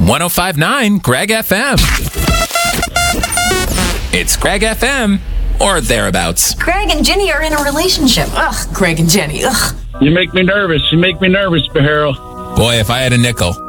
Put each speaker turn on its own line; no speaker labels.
105.9 Greg FM. It's Greg FM, or thereabouts.
Greg and Jenny are in a relationship. Ugh, Greg and Jenny, ugh.
You make me nervous, Behero.
Boy, if I had a nickel,